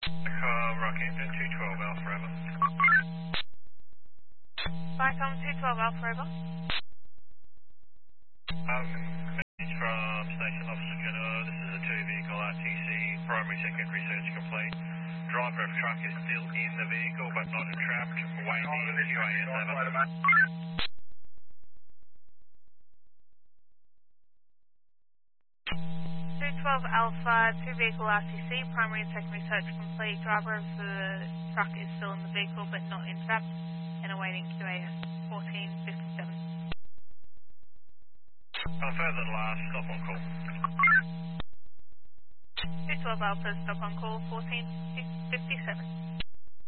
Rockhampton 212 Alpha Ever. Vicom 212 Alpha Ever. Message from Station Officer Genoa. This is a two-vehicle RTC, primary secondary search complete. Driver of truck is still in the vehicle but not entrapped. Waiting QAS over. 212 Alpha, two-vehicle RTC, primary and secondary search complete. Driver of the truck is still in the vehicle but not entrapped and awaiting QAS 1457. Further last stop on call. 212 Alpha, stop on call 1457.